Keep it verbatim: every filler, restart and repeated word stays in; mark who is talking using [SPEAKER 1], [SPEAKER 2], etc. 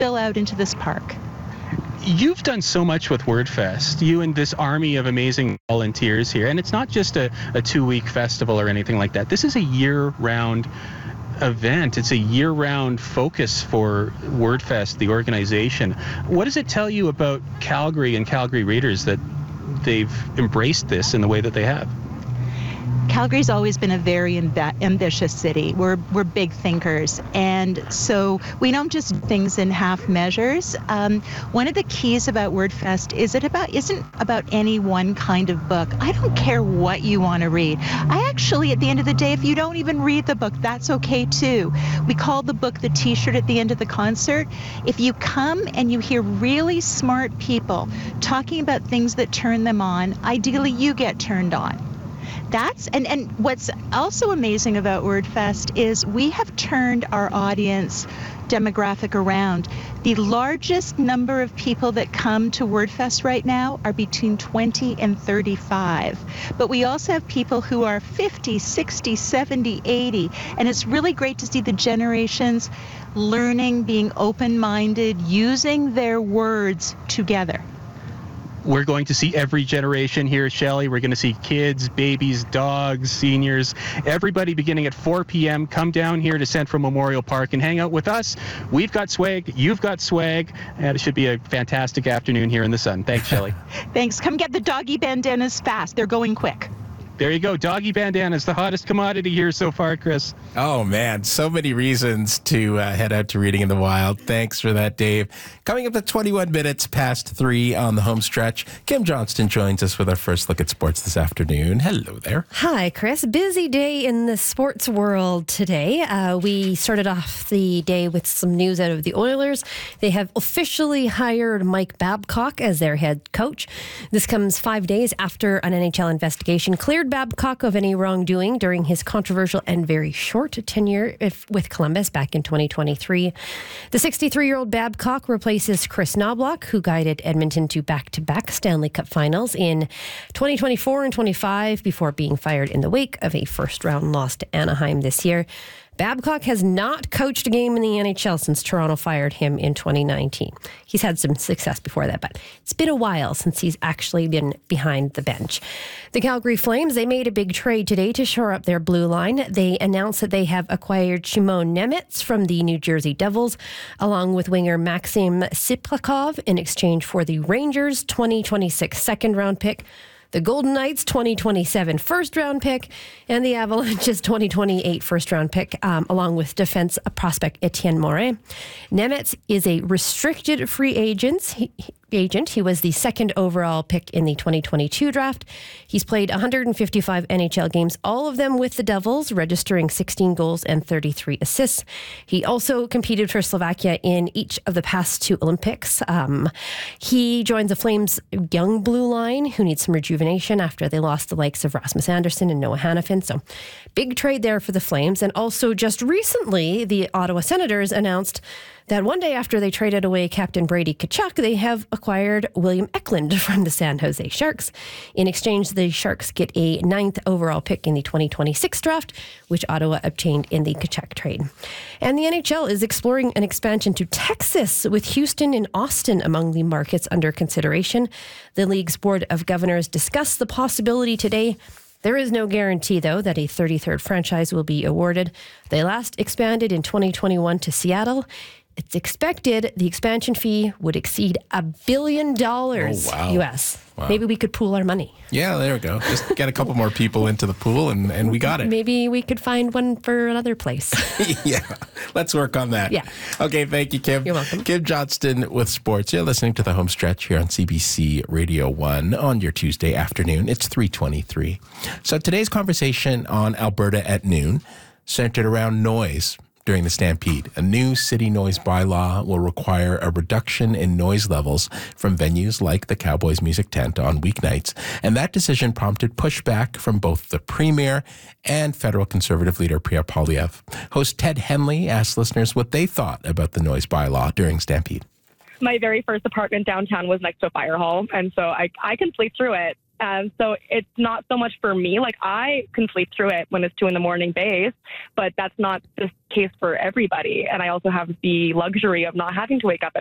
[SPEAKER 1] spill out into this park.
[SPEAKER 2] You've done so much with WordFest, you and this army of amazing volunteers here. And it's not just a, a two-week festival or anything like that. This is a year-round event. It's a year-round focus for WordFest, the organization. What does it tell you about Calgary and Calgary readers that they've embraced this in the way that they have?
[SPEAKER 1] Calgary's always been a very amb- ambitious city. We're we're big thinkers, and so we don't just do things in half measures. Um, one of the keys about WordFest is it about isn't about any one kind of book. I don't care what you want to read. I actually, at the end of the day, if you don't even read the book, that's okay too. We call the book the T-shirt at the end of the concert. If you come and you hear really smart people talking about things that turn them on, ideally you get turned on. That's and, and what's also amazing about WordFest is we have turned our audience demographic around. The largest number of people that come to WordFest right now are between twenty and thirty-five. But we also have people who are fifty, sixty, seventy, eighty. And it's really great to see the generations learning, being open-minded, using their words together.
[SPEAKER 2] We're going to see every generation here, Shelley. We're going to see kids, babies, dogs, seniors, everybody beginning at four p.m. Come down here to Central Memorial Park and hang out with us. We've got swag. You've got swag. And it should be a fantastic afternoon here in the sun. Thanks, Shelley.
[SPEAKER 1] Thanks. Come get the doggy bandanas fast. They're going quick.
[SPEAKER 2] There you go. Doggy bandanas, the hottest commodity here so far, Chris.
[SPEAKER 3] Oh, man. So many reasons to uh, head out to Reading in the Wild. Thanks for that, Dave. Coming up at twenty-one minutes past three on the home stretch, Kim Johnston joins us with our first look at sports this afternoon. Hello there.
[SPEAKER 4] Hi, Chris. Busy day in the sports world today. Uh, we started off the day with some news out of the Oilers. They have officially hired Mike Babcock as their head coach. This comes five days after an N H L investigation cleared Babcock of any wrongdoing during his controversial and very short tenure if, with Columbus back in twenty twenty-three. The sixty-three-year-old Babcock replaces Chris Knobloch, who guided Edmonton to back-to-back Stanley Cup finals in twenty twenty-four and twenty-five before being fired in the wake of a first-round loss to Anaheim this year. Babcock has not coached a game in the N H L since Toronto fired him in twenty nineteen. He's had some success before that, but it's been a while since he's actually been behind the bench. The Calgary Flames, they made a big trade today to shore up their blue line. They announced that they have acquired Shimon Nemetz from the New Jersey Devils, along with winger Maxim Siplakov in exchange for the Rangers' twenty twenty-six second-round pick, the Golden Knights' twenty twenty-seven first-round pick, and the Avalanche's twenty twenty-eight first-round pick, um, along with defense prospect Etienne Morin. Nemetz is a restricted free agent. He, agent. He was the second overall pick in the twenty twenty-two draft. He's played one hundred fifty-five N H L games, all of them with the Devils, registering sixteen goals and thirty-three assists. He also competed for Slovakia in each of the past two Olympics. Um, he joins the Flames' young blue line, who needs some rejuvenation after they lost the likes of Rasmus Andersson and Noah Hannafin. So big trade there for the Flames. And also just recently, the Ottawa Senators announced that one day after they traded away Captain Brady Tkachuk, they have acquired William Eklund from the San Jose Sharks. In exchange, the Sharks get a ninth overall pick in the twenty twenty-six draft, which Ottawa obtained in the Tkachuk trade. And the N H L is exploring an expansion to Texas, with Houston and Austin among the markets under consideration. The league's Board of Governors discussed the possibility today. There is no guarantee, though, that a thirty-third franchise will be awarded. They last expanded in twenty twenty-one to Seattle. It's expected the expansion fee would exceed a billion dollars
[SPEAKER 3] oh, wow.
[SPEAKER 4] U S.
[SPEAKER 3] Wow.
[SPEAKER 4] Maybe we could pool our money.
[SPEAKER 3] Yeah, there we go. Just get a couple more people into the pool and, and we got it.
[SPEAKER 4] Maybe we could find one for another place.
[SPEAKER 3] Yeah, let's work on that.
[SPEAKER 4] Yeah.
[SPEAKER 3] Okay, thank you, Kim.
[SPEAKER 4] You're welcome.
[SPEAKER 3] Kim Johnston with sports. You're listening to The Home Stretch here on C B C Radio one on your Tuesday afternoon. It's three twenty-three. So today's conversation on Alberta at noon centered around noise during the Stampede. A new city noise bylaw will require a reduction in noise levels from venues like the Cowboys Music Tent on weeknights, and that decision prompted pushback from both the Premier and federal Conservative leader Pierre Poilievre. Host Ted Henley asked listeners what they thought about the noise bylaw during Stampede.
[SPEAKER 5] My very first apartment downtown was next to a fire hall, and so I, I can sleep through it. Um, so it's not so much for me. Like, I can sleep through it when it's two in the morning base, but that's not the case for everybody. And I also have the luxury of not having to wake up at